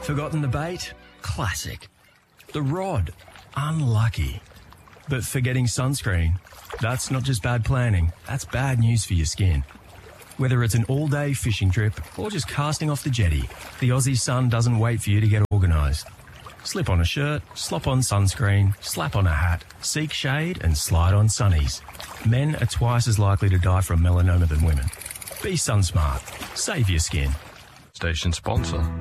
Forgotten the bait? Classic. The rod? Unlucky. But forgetting sunscreen? That's not just bad planning, that's bad news for your skin. Whether it's an all-day fishing trip or just casting off the jetty, the Aussie sun doesn't wait for you to get organised. Slip on a shirt, slop on sunscreen, slap on a hat, seek shade and slide on sunnies. Men are twice as likely to die from melanoma than women. Be sun smart. Save your skin. Station sponsor.